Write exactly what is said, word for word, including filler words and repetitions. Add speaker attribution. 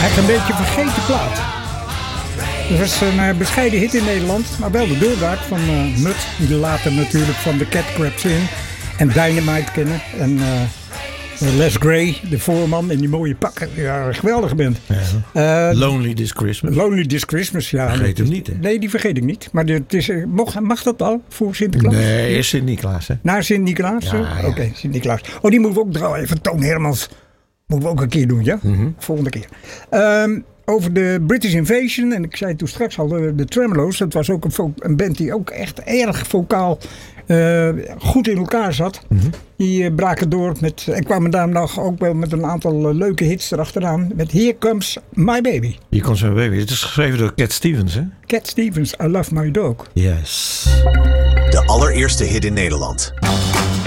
Speaker 1: Eigenlijk een beetje vergeten plaat. Het was een uh, bescheiden hit in Nederland, maar wel de doorbraak van uh, Mud, die later natuurlijk van de Cat Craps in en Dynamite kennen. En uh, Les Gray, de voorman in die mooie pakken. Ja, een geweldige band.
Speaker 2: Ja. Uh, Lonely This Christmas.
Speaker 1: Lonely This Christmas, ja.
Speaker 2: Vergeet hem niet, hè?
Speaker 1: Nee, die vergeet ik niet. Maar het is, mag, mag dat al voor Sinterklaas?
Speaker 2: Nee, is Sint-Niklaas, hè?
Speaker 1: Naar Sint-Niklaas?
Speaker 2: Ja, ja.
Speaker 1: Oké, okay, Sint-Niklaas. Oh, die moeten we ook draaien. Van Toon Hermans. Moeten we ook een keer doen, ja?
Speaker 2: Mm-hmm.
Speaker 1: Volgende keer. Um, over de British Invasion. En ik zei toen straks al, de, de Tremeloes. Dat was ook een, vo- een band die ook echt erg vocaal uh, goed in elkaar zat.
Speaker 2: Mm-hmm.
Speaker 1: Die uh, braken door met... En kwamen daar nog ook wel met een aantal uh, leuke hits erachteraan. Met Here Comes My Baby.
Speaker 2: Here Comes My Baby. Het is geschreven door Cat Stevens, hè?
Speaker 1: Cat Stevens, I Love My Dog.
Speaker 2: Yes.
Speaker 3: De allereerste hit in Nederland.